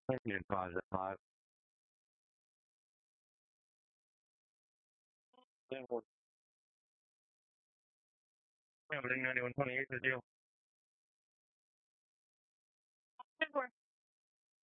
Thank you, Project Five. Yeah, well, yeah, but 9128 is you.